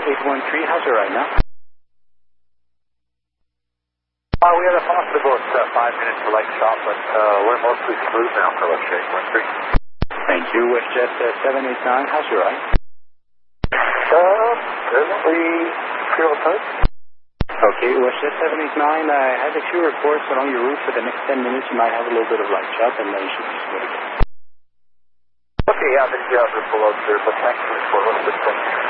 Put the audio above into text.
813, how's your ride now? We had a possible 5 minutes for light stop, but we're mostly smooth now for Westjet 813. Thank you. Westjet 789, how's your ride? Presently feel tight. Okay, Westjet 789, I had a few reports along your route for the next 10 minutes. You might have a little bit of light chop, and then you should be smooth again. Okay, yeah, I think you have it below there, but thanks for the report.